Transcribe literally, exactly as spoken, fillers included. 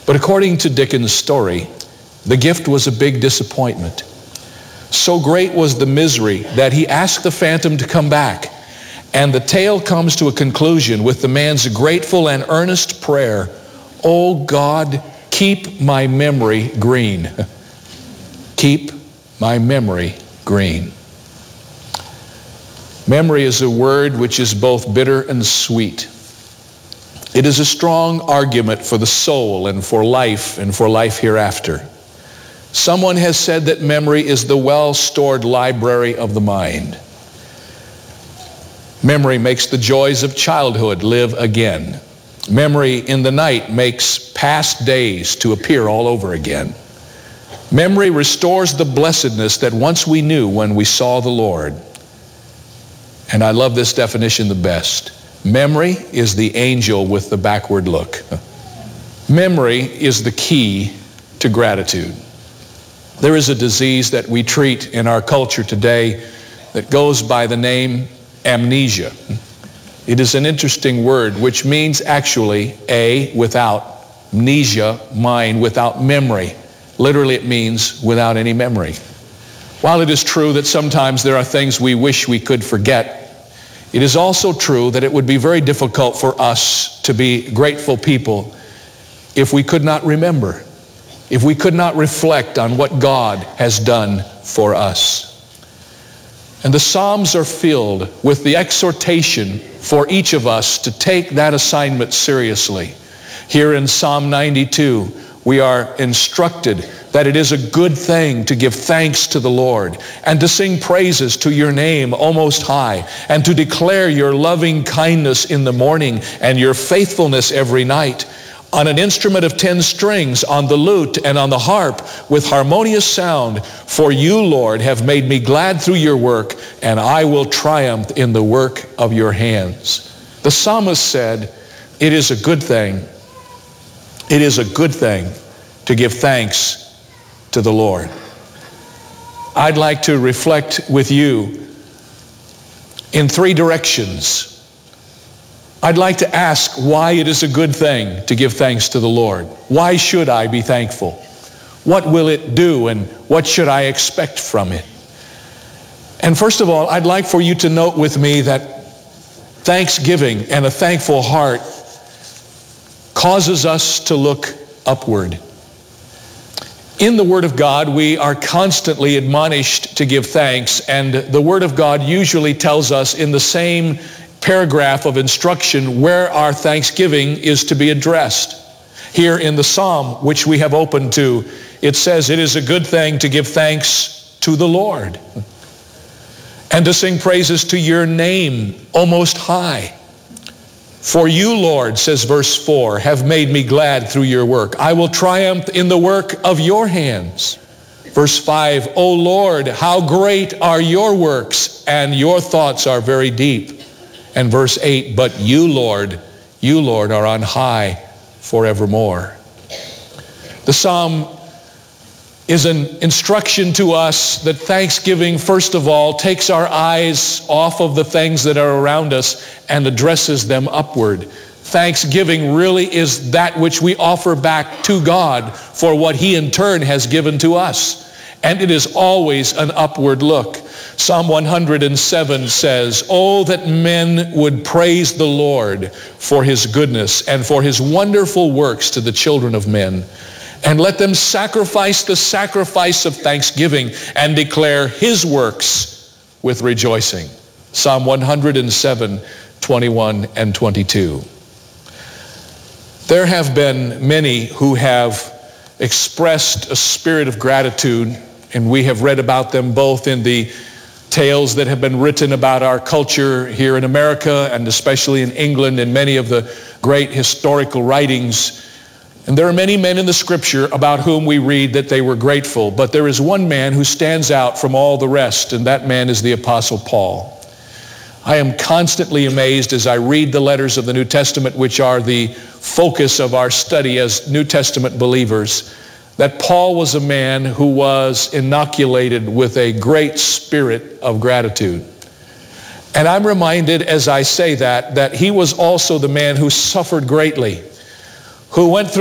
But according to Dickens' story, the gift was a big disappointment. So great was the misery that he asked the phantom to come back. And the tale comes to a conclusion with the man's grateful and earnest prayer, "Oh God, keep my memory green." Keep my memory green. Memory is a word which is both bitter and sweet. It is a strong argument for the soul and for life and for life hereafter. Someone has said that memory is the well-stored library of the mind. Memory makes the joys of childhood live again. Memory in the night makes past days to appear all over again. Memory restores the blessedness that once we knew when we saw the Lord. And I love this definition the best. Memory is the angel with the backward look. Memory is the key to gratitude. There is a disease that we treat in our culture today that goes by the name amnesia. It is an interesting word which means actually a without, amnesia, mind, without memory. Literally it means without any memory. While it is true that sometimes there are things we wish we could forget, it is also true that it would be very difficult for us to be grateful people if we could not remember, if we could not reflect on what God has done for us. And the Psalms are filled with the exhortation for each of us to take that assignment seriously. Here in Psalm ninety-two, we are instructed that it is a good thing to give thanks to the Lord and to sing praises to your name, O Most High, and to declare your loving kindness in the morning and your faithfulness every night. On an instrument of ten strings, on the lute and on the harp, with harmonious sound. For you, Lord, have made me glad through your work, and I will triumph in the work of your hands. The psalmist said, it is a good thing, it is a good thing to give thanks to the Lord. I'd like to reflect with you in three directions. I'd like to ask why it is a good thing to give thanks to the Lord. Why should I be thankful? What will it do and what should I expect from it? And first of all, I'd like for you to note with me that thanksgiving and a thankful heart causes us to look upward. In the Word of God, we are constantly admonished to give thanks, and the Word of God usually tells us in the same paragraph of instruction where our thanksgiving is to be addressed. Here in the Psalm, which we have opened to, it says, it is a good thing to give thanks to the Lord and to sing praises to your name, O Most High. For you, Lord, says verse four, have made me glad through your work. I will triumph in the work of your hands. Verse five, O Lord, how great are your works, and your thoughts are very deep. And verse eight, but you, Lord, you, Lord, are on high forevermore. The psalm is an instruction to us that thanksgiving, first of all, takes our eyes off of the things that are around us and addresses them upward. Thanksgiving really is that which we offer back to God for what He in turn has given to us. And it is always an upward look. Psalm one hundred seven says, oh, that men would praise the Lord for His goodness and for His wonderful works to the children of men. And let them sacrifice the sacrifice of thanksgiving and declare His works with rejoicing. Psalm one hundred seven, twenty-one and twenty-two. There have been many who have expressed a spirit of gratitude, and we have read about them both in the tales that have been written about our culture here in America and especially in England and many of the great historical writings. And there are many men in the Scripture about whom we read that they were grateful, but there is one man who stands out from all the rest, and that man is the Apostle Paul. I am constantly amazed as I read the letters of the New Testament, which are the focus of our study as New Testament believers, that Paul was a man who was inoculated with a great spirit of gratitude. And I'm reminded as I say that, that he was also the man who suffered greatly, who went through